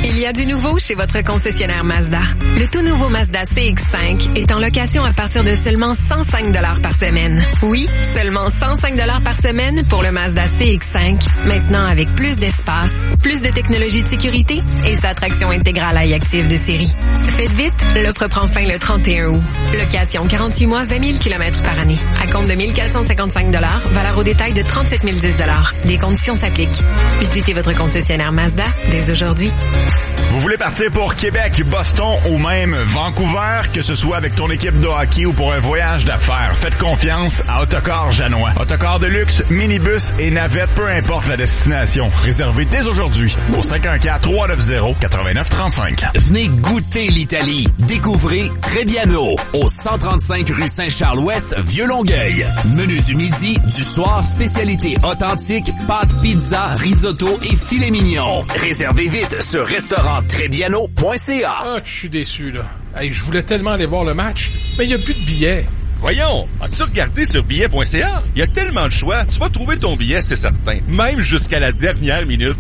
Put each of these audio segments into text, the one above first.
Il y a du nouveau chez votre concessionnaire Mazda. Le tout nouveau Mazda CX-5 est en location à partir de seulement 105 $ par semaine. Oui, seulement 105 $ par semaine pour le Mazda CX-5. Maintenant avec plus d'espace, plus de technologie de sécurité et sa traction intégrale iActive de série. Faites vite, l'offre prend fin le 31 août. Location 48 mois, 20 000 km par année. À compte de 1 455 $, valeur au détail de 37 010 $. Des conditions s'appliquent. Visitez votre concessionnaire Mazda dès aujourd'hui. Vous voulez partir pour Québec, Boston ou même Vancouver, que ce soit avec ton équipe de hockey ou pour un voyage d'affaires, faites confiance à Autocar Janois. Autocar de luxe, minibus et navette, peu importe la destination. Réservez dès aujourd'hui au 514-390-8935. Venez goûter l'Italie. Découvrez Trebbiano au 135 rue Saint-Charles-Ouest, Vieux-Longueuil. Menu du midi, du soir, spécialité authentique, pâtes, pizza, risotto et filet mignon. Réservez vite sur restaurant-trebbiano.ca. Ah, je suis déçu, là. Hey, je voulais tellement aller voir le match, mais il n'y a plus de billets. Voyons, as-tu regardé sur billet.ca? Il y a tellement de choix, tu vas trouver ton billet, c'est certain. Même jusqu'à la dernière minute.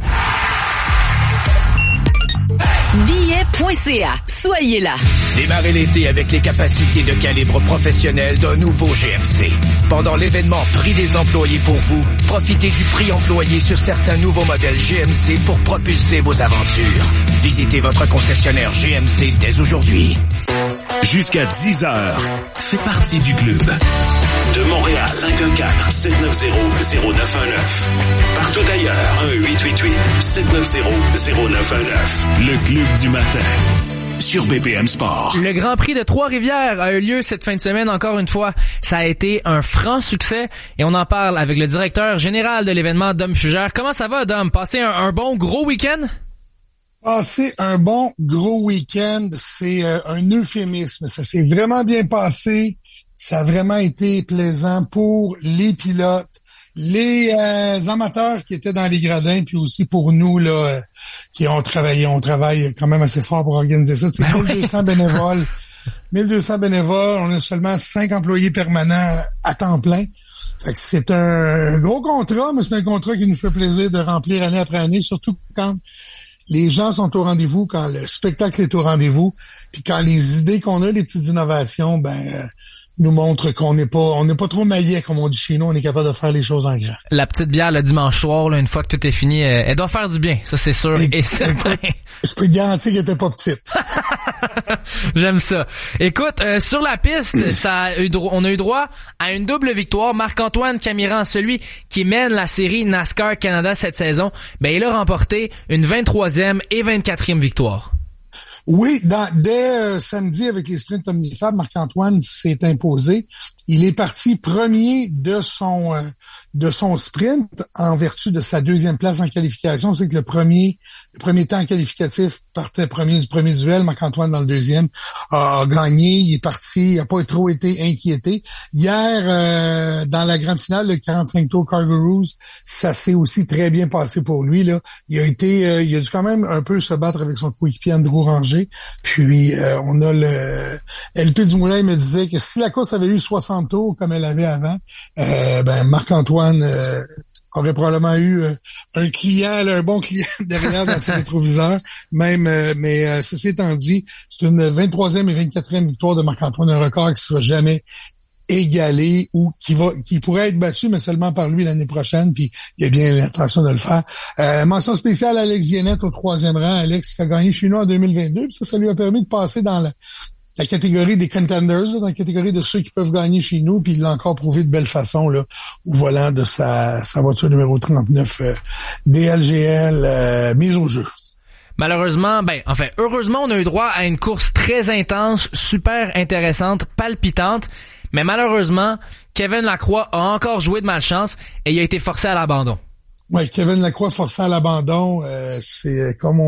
Billet.ca. Soyez là. Démarrez l'été avec les capacités de calibre professionnel d'un nouveau GMC. Pendant l'événement Prix des employés pour vous, profitez du prix employé sur certains nouveaux modèles GMC pour propulser vos aventures. Visitez votre concessionnaire GMC dès aujourd'hui. Jusqu'à 10h, fais partie du club. De Montréal, 514-790-0919. Partout ailleurs, 1-888-790-0919. Le club du matin. Sur BPM Sport. Le Grand Prix de Trois-Rivières a eu lieu cette fin de semaine encore une fois. Ça a été un franc succès et on en parle avec le directeur général de l'événement, Dom Fugère. Comment ça va, Dom? Passez un bon gros week-end? Passer un bon gros week-end, c'est un euphémisme. Ça s'est vraiment bien passé. Ça a vraiment été plaisant pour les pilotes, les amateurs qui étaient dans les gradins, puis aussi pour nous là qui ont travaillé. On travaille quand même assez fort pour organiser ça. C'est 1200 bénévoles. 1200 bénévoles. On a seulement 5 employés permanents à temps plein. Fait que c'est un gros contrat, mais c'est un contrat qui nous fait plaisir de remplir année après année, surtout quand les gens sont au rendez-vous, quand le spectacle est au rendez-vous, puis quand les idées qu'on a, les petites innovations, nous montrent qu'on n'est pas trop maillet, comme on dit chez nous, on est capable de faire les choses en grand. La petite bière le dimanche soir, là, une fois que tout est fini, elle doit faire du bien, ça c'est sûr et certain. Je peux te garantir qu'elle était pas petite. J'aime ça. Écoute, sur la piste, on a eu droit à une double victoire. Marc-Antoine Camiran, celui qui mène la série NASCAR Canada cette saison, il a remporté une 23e et 24e victoire. Oui, dès samedi avec les sprints omnifab, Marc-Antoine s'est imposé. Il est parti premier de son sprint en vertu de sa deuxième place en qualification. On sait que le premier temps qualificatif partait premier du premier duel. Marc-Antoine, dans le deuxième, a gagné. Il est parti. Il n'a pas trop été inquiété. Hier, dans la grande finale, le 45 tours Kangaroos, ça s'est aussi très bien passé pour lui, là. Il a dû quand même un peu se battre avec son coéquipier Andrew Ranger. Puis, on a le LP Dumoulin, il me disait que si la course avait eu 60 tours comme elle avait avant, Marc-Antoine aurait probablement eu un bon client derrière dans ses rétroviseurs. Mais ceci étant dit, c'est une 23e et 24e victoire de Marc-Antoine, un record qui sera jamais égalé ou qui pourrait être battu, mais seulement par lui l'année prochaine, puis il a bien l'intention de le faire. Mention spéciale à Alex Guénette au 3e rang. Alex qui a gagné chez nous en 2022, puis ça lui a permis de passer dans la catégorie des contenders, dans la catégorie de ceux qui peuvent gagner chez nous, puis il l'a encore prouvé de belle façon là au volant de sa voiture numéro 39 DLGL mise au jeu. Malheureusement, heureusement, on a eu droit à une course très intense, super intéressante, palpitante, mais malheureusement, Kevin Lacroix a encore joué de malchance et il a été forcé à l'abandon. Ouais, Kevin Lacroix forcé à l'abandon, c'est comme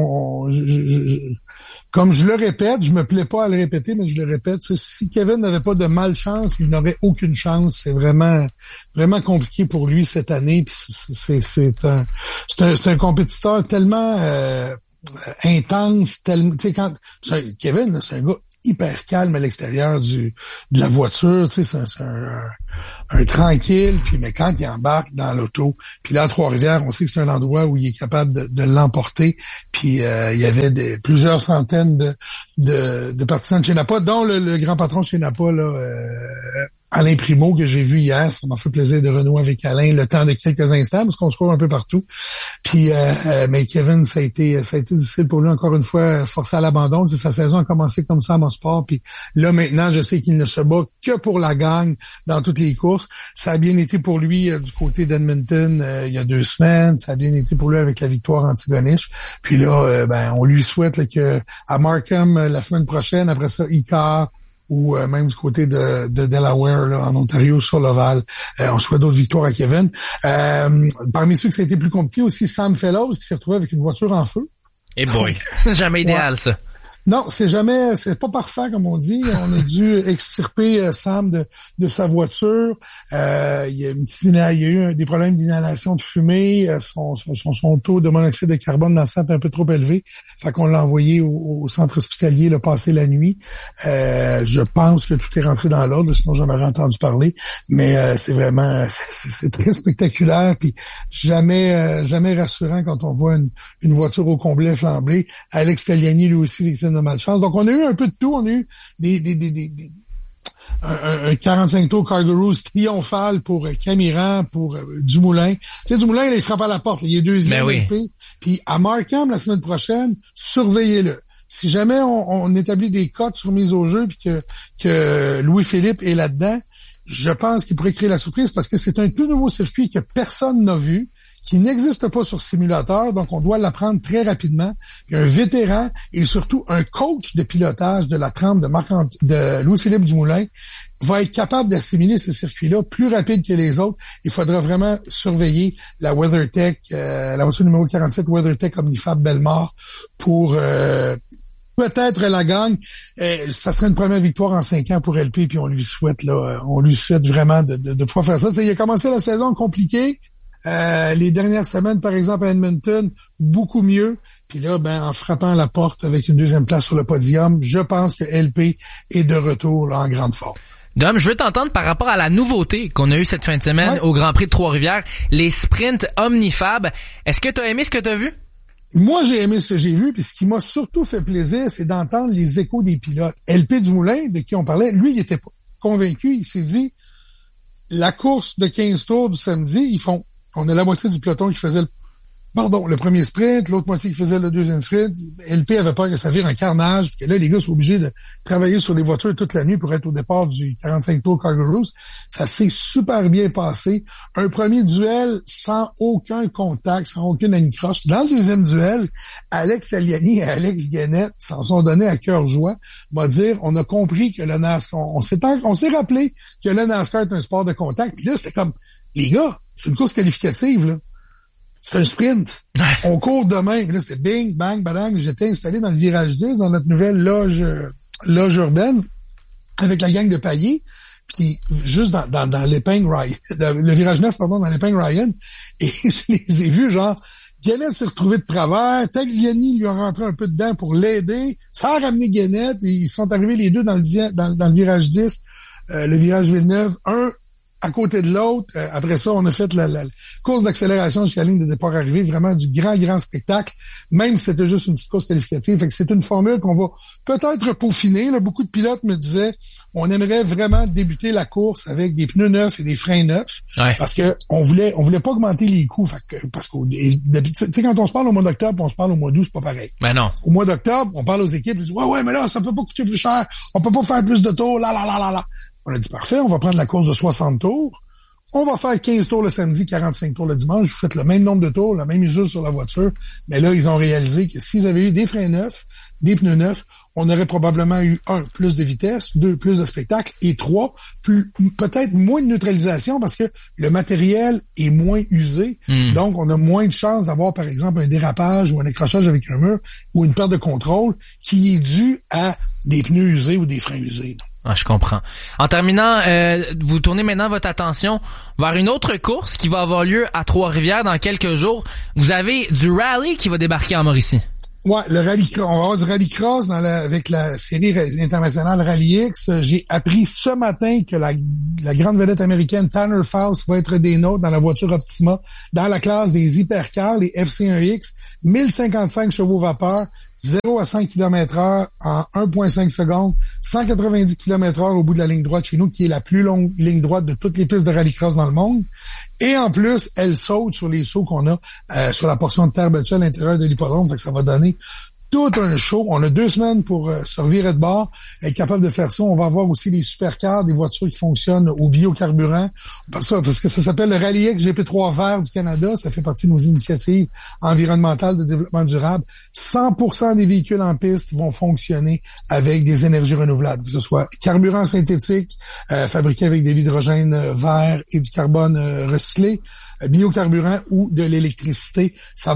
comme je le répète, je me plais pas à le répéter, mais je le répète, si Kevin n'avait pas de malchance, il n'aurait aucune chance. C'est vraiment, vraiment compliqué pour lui cette année. Puis c'est un compétiteur tellement intense, tellement, tu sais, Kevin, là, c'est un gars hyper calme à l'extérieur de la voiture, tu sais, c'est un tranquille, puis mais quand il embarque dans l'auto, puis là à Trois-Rivières, on sait que c'est un endroit où il est capable de l'emporter, puis il y avait plusieurs centaines de partisans de chez Napa, dont le grand patron de chez Napa, là, Alain Primo, que j'ai vu hier. Ça m'a fait plaisir de renouer avec Alain le temps de quelques instants, parce qu'on se court un peu partout. Puis mais Kevin, ça a été difficile pour lui, encore une fois, forcé à l'abandon. Sa saison a commencé comme ça à mon sport, puis là maintenant, je sais qu'il ne se bat que pour la gagne dans toutes les courses. Ça a bien été pour lui du côté d'Edmonton il y a 2 semaines. Ça a bien été pour lui avec la victoire Antigonish. Puis là, on lui souhaite là, que à Markham la semaine prochaine, après ça, Icar, ou même du côté de Delaware, là, en Ontario, sur l'Oval. On souhaite d'autres victoires à Kevin. Parmi ceux que ça a été plus compliqué aussi, Sam Fellows, qui s'est retrouvé avec une voiture en feu. Et boy, c'est jamais idéal, ça. Non, c'est pas parfait, comme on dit. On a dû extirper Sam de sa voiture. Il y a eu des problèmes d'inhalation de fumée. Son taux de monoxyde de carbone dans le sang est un peu trop élevé. Fait qu'on l'a envoyé au centre hospitalier, là, passer la nuit. Je pense que tout est rentré dans l'ordre, sinon j'en aurais entendu parler. Mais c'est vraiment, c'est très spectaculaire. Puis jamais rassurant quand on voit une voiture au complet flambée. Alex Tagliani, lui aussi, victime de malchance. Donc, on a eu un peu de tout. On a eu un 45 tours Cargo triomphal pour Camiran, pour Dumoulin. Tu sais, Dumoulin, il frappe à la porte. Il est deuxième LP. Puis à Markham, la semaine prochaine, surveillez-le. Si jamais on établit des cotes sur mise au jeu puis que Louis-Philippe est là-dedans, je pense qu'il pourrait créer la surprise parce que c'est un tout nouveau circuit que personne n'a vu, qui n'existe pas sur simulateur, donc on doit l'apprendre très rapidement. Il y a un vétéran et surtout un coach de pilotage de la trempe de Louis-Philippe Dumoulin va être capable d'assimiler ce circuit-là plus rapide que les autres. Il faudra vraiment surveiller la WeatherTech, la voiture numéro 47 WeatherTech Omnifab Bellemare pour peut-être la gagne. Ça serait une première victoire en 5 ans pour LP, puis on lui souhaite vraiment de pouvoir faire ça. Tu sais, il a commencé la saison compliquée. Les dernières semaines, par exemple, à Edmonton, beaucoup mieux. Puis là, en frappant à la porte avec une 2e place sur le podium, je pense que LP est de retour là, en grande forme. Dom, je veux t'entendre par rapport à la nouveauté qu'on a eue cette fin de semaine au Grand Prix de Trois-Rivières, les sprints Omnifab. Est-ce que tu as aimé ce que tu as vu? Moi, j'ai aimé ce que j'ai vu, puis ce qui m'a surtout fait plaisir, c'est d'entendre les échos des pilotes. LP Dumoulin, de qui on parlait, lui, il était pas convaincu. Il s'est dit, la course de 15 tours du samedi, on a la moitié du peloton qui faisait le premier sprint, l'autre moitié qui faisait le deuxième sprint. LP avait peur que ça vire un carnage, puis que là, les gars sont obligés de travailler sur des voitures toute la nuit pour être au départ du 45 tours Cargo Rules. Ça s'est super bien passé. Un premier duel sans aucun contact, sans aucune anicroche. Dans le deuxième duel, Alex Tagliani et Alex Guenette s'en sont donnés à cœur joie. M'a dire, on a compris que le NASCAR, on s'est rappelé que le NASCAR est un sport de contact. Puis là, c'était comme, les gars, c'est une course qualificative, là. C'est un sprint. On court demain. Là, c'était bing, bang, badang. J'étais installé dans le virage 10, dans notre nouvelle loge urbaine, avec la gang de Payet. Puis juste dans l'épingle Ryan, le virage 9, dans l'épingle Ryan. Et je les ai vus, genre, Guenette s'est retrouvé de travers. Tagliani lui a rentré un peu dedans pour l'aider. Ça a ramené Guenette. Et ils sont arrivés les deux dans le virage 10, le virage Villeneuve. Un à côté de l'autre. Après ça, on a fait la course d'accélération jusqu'à la ligne de départ arrivée. Vraiment du grand spectacle, même si c'était juste une petite course qualificative. Fait que c'est une formule qu'on va peut-être peaufiner. Là, beaucoup de pilotes me disaient, on aimerait vraiment débuter la course avec des pneus neufs et des freins neufs. Ouais. Parce que on voulait pas augmenter les coûts. Parce que d'habitude, tu sais, quand on se parle au mois d'octobre, on se parle au mois d'août, c'est pas pareil. Ben non. Au mois d'octobre, on parle aux équipes, ils disent, ouais, mais là, ça peut pas coûter plus cher. On peut pas faire plus de tours, là. On a dit, parfait, on va prendre la course de 60 tours. On va faire 15 tours le samedi, 45 tours le dimanche. Vous faites le même nombre de tours, la même usure sur la voiture. Mais là, ils ont réalisé que s'ils avaient eu des freins neufs, des pneus neufs, on aurait probablement eu 1, plus de vitesse, 2, plus de spectacle, et 3, peut-être moins de neutralisation parce que le matériel est moins usé. Donc, on a moins de chances d'avoir, par exemple, un dérapage ou un accrochage avec un mur ou une perte de contrôle qui est due à des pneus usés ou des freins usés. Ah, je comprends. En terminant, vous tournez maintenant votre attention vers une autre course qui va avoir lieu à Trois-Rivières dans quelques jours. Vous avez du rallye qui va débarquer en Mauricie. Ouais, le rallycross. On va avoir du rallycross avec la série internationale Rally X. J'ai appris ce matin que la grande vedette américaine Tanner Faust va être des nôtres dans la voiture Optima, dans la classe des hypercars, les FC1X, 1055 chevaux vapeur, 0 à 5 km/h en 1,5 secondes, 190 km/h au bout de la ligne droite chez nous, qui est la plus longue ligne droite de toutes les pistes de rallycross dans le monde. Et en plus, elle saute sur les sauts qu'on a sur la portion de terre battue à l'intérieur de l'hippodrome. Fait que ça va donner tout un show. On a 2 semaines pour se revirer de bord, être capable de faire ça. On va avoir aussi des supercars, des voitures qui fonctionnent au biocarburant. Parce que ça s'appelle le Rally X GP3 Vert du Canada. Ça fait partie de nos initiatives environnementales de développement durable. 100% des véhicules en piste vont fonctionner avec des énergies renouvelables, que ce soit carburant synthétique, fabriqué avec de l'hydrogène vert et du carbone recyclé, biocarburant ou de l'électricité. Ça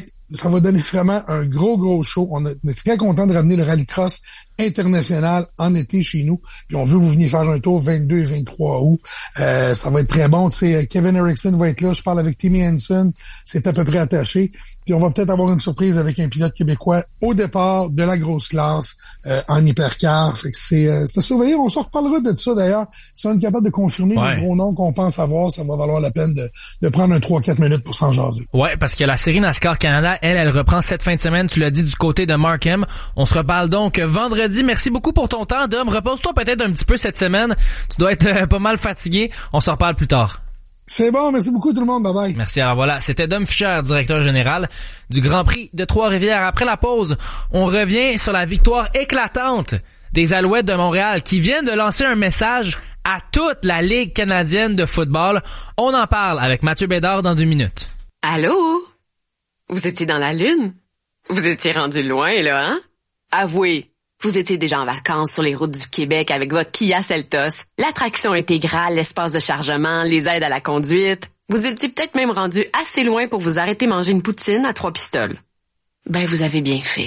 va donner vraiment un gros show. On est très content de ramener le rallycross international en été chez nous. Puis on veut que vous veniez faire un tour 22 et 23 août. Ça va être très bon. Tu sais, Kevin Erickson va être là. Je parle avec Timmy Henson. C'est à peu près attaché. Puis on va peut-être avoir une surprise avec un pilote québécois au départ de la grosse classe en hypercar. Fait que c'est à surveiller. On s'en reparlera de ça d'ailleurs. Si on est capable de confirmer les gros noms qu'on pense avoir, ça va valoir la peine de prendre un 3-4 minutes pour s'en jaser. Ouais, parce que la série NASCAR Canada, elle reprend cette fin de semaine. Tu l'as dit, du côté de Markham. On se reparle donc vendredi. Merci beaucoup pour ton temps, Dom. Repose-toi peut-être un petit peu cette semaine. Tu dois être pas mal fatigué. On se reparle plus tard. C'est bon, merci beaucoup tout le monde. Bye bye. Merci. Alors voilà, c'était Dom Fischer, directeur général du Grand Prix de Trois-Rivières. Après la pause, on revient sur la victoire éclatante des Alouettes de Montréal qui viennent de lancer un message à toute la Ligue canadienne de football. On en parle avec Mathieu Bédard dans 2 minutes. Allô? Vous étiez dans la Lune? Vous étiez rendu loin, là, hein? Avouez, vous étiez déjà en vacances sur les routes du Québec avec votre Kia Seltos, l'attraction intégrale, l'espace de chargement, les aides à la conduite. Vous étiez peut-être même rendu assez loin pour vous arrêter manger une poutine à 3 pistoles. Ben, vous avez bien fait.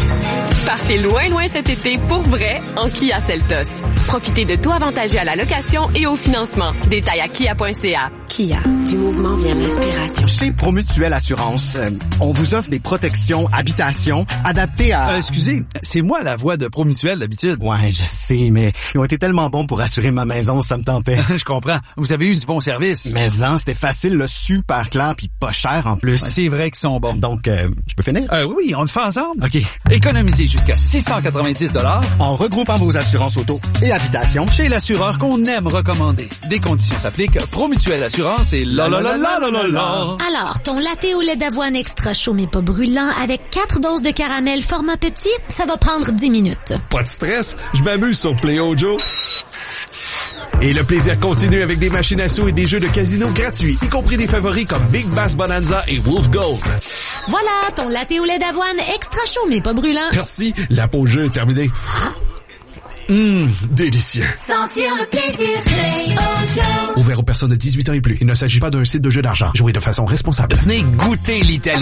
Partez loin cet été pour vrai en Kia Seltos. Profitez de tout avantagé à la location et au financement. Détails à kia.ca. Kia, du mouvement vient l'inspiration. Chez Promutuelle Assurance, on vous offre des protections habitation adaptées à... Excusez, c'est moi la voix de Promutuelle d'habitude. Ouais, je sais, mais ils ont été tellement bons pour assurer ma maison, ça me tentait. Je comprends. Vous avez eu du bon service. Mais c'était facile, là, super clair, puis pas cher en plus. Ouais, c'est vrai qu'ils sont bons. Donc, je peux finir? Oui, on le fait ensemble. OK. Économisez jusqu'à 690 $ en regroupant vos assurances auto et habitation chez l'assureur qu'on aime recommander. Des conditions s'appliquent. Promutuelle Assurance et la. Alors, ton latte au lait d'avoine extra chaud mais pas brûlant avec 4 doses de caramel format petit, ça va prendre 10 minutes. Pas de stress, je m'amuse sur Play Joe. Et le plaisir continue avec des machines à sous et des jeux de casino gratuits, y compris des favoris comme Big Bass Bonanza et Wolf Gold. Voilà, ton latte au lait d'avoine extra chaud mais pas brûlant. Merci, la pause jeu est terminée. Délicieux. Sentir le plaisir Play-O-Joe. Ouvert aux personnes de 18 ans et plus. Il ne s'agit pas d'un site de jeu d'argent. Jouez de façon responsable. Venez goûter l'Italie.